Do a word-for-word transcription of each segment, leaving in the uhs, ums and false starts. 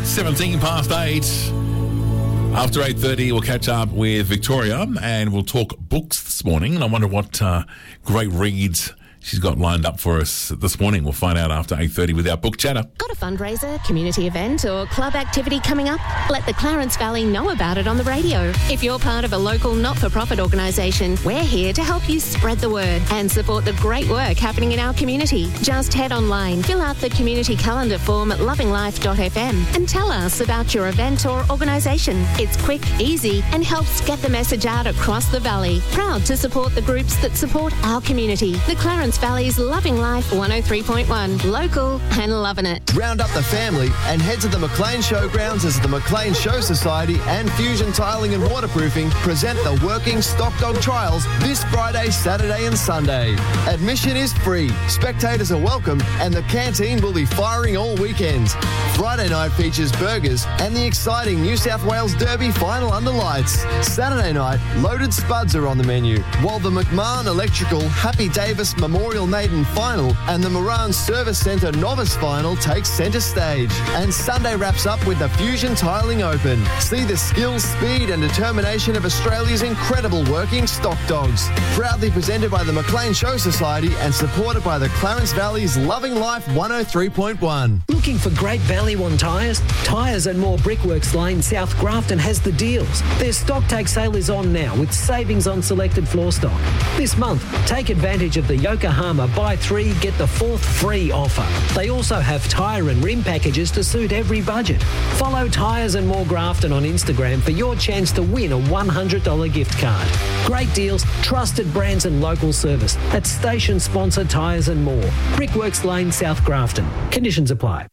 seventeen past eight. After eight thirty, we'll catch up with Victoria and we'll talk books this morning. And I wonder what uh, great reads she's got lined up for us this morning. We'll find out after eight thirty with our book chatter. Got a fundraiser, community event or club activity coming up? Let the Clarence Valley know about it on the radio. If you're part of a local not-for-profit organisation, we're here to help you spread the word and support the great work happening in our community. Just head online, fill out the community calendar form at loving life dot f m and tell us about your event or organisation. It's quick, easy and helps get the message out across the valley. Proud to support the groups that support our community. The Clarence Valley's Loving Life one oh three point one. Local and loving it. Round up the family and head to the McLean Showgrounds as the McLean Show Society and Fusion Tiling and Waterproofing present the Working Stock Dog Trials this Friday, Saturday and Sunday. Admission is free, spectators are welcome and the canteen will be firing all weekend. Friday night features burgers and the exciting New South Wales Derby final under lights. Saturday night, loaded spuds are on the menu, while the McMahon Electrical Happy Davis Memorial Maiden Final and the Moran Service Centre Novice Final takes centre stage. And Sunday wraps up with the Fusion Tiling Open. See the skill, speed and determination of Australia's incredible working stock dogs. Proudly presented by the McLean Show Society and supported by the Clarence Valley's Loving Life one oh three point one. Looking for great value on tyres? Tyres and More Brickworks Lane, South Grafton has the deals. Their stock take sale is on now with savings on selected floor stock. This month, take advantage of the Yokohama buy three, get the fourth free offer. They also have tyre and rim packages to suit every budget. Follow Tyres and More Grafton on Instagram for your chance to win a one hundred dollars gift card. Great deals, trusted brands and local service. That's station sponsor Tyres and More. Brickworks Lane, South Grafton. Conditions apply.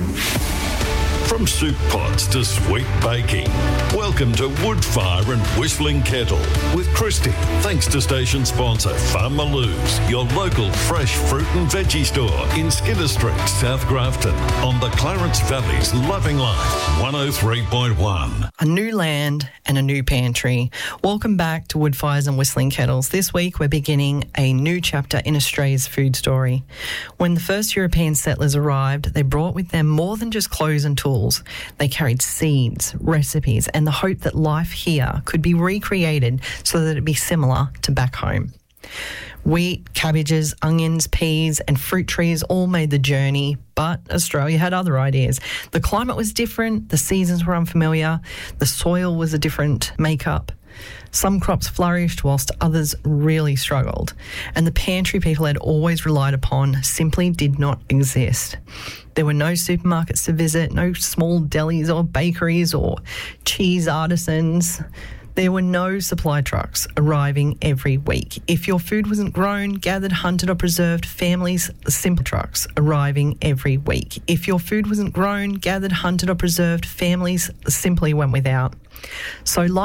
From soup pots to sweet baking, welcome to Woodfire and Whistling Kettle with Christy. Thanks to station sponsor Farm Maloos, your local fresh fruit and veggie store in Skinner Street, South Grafton, on the Clarence Valley's Loving Life one oh three point one. A new land and a new pantry. Welcome back to Woodfires and Whistling Kettles. This week we're beginning a new chapter in Australia's food story. When the first European settlers arrived, they brought with them more than just clothes and tools. They carried seeds, recipes, and the hope that life here could be recreated so that it'd be similar to back home. Wheat, cabbages, onions, peas, and fruit trees all made the journey, but Australia had other ideas. The climate was different, the seasons were unfamiliar, the soil was a different makeup. Some crops flourished whilst others really struggled, and the pantry people had always relied upon simply did not exist. There were no supermarkets to visit, no small delis or bakeries or cheese artisans. There were no supply trucks arriving every week. If your food wasn't grown, gathered, hunted or preserved, families, simple trucks arriving every week. If your food wasn't grown, gathered, hunted or preserved, families simply went without. So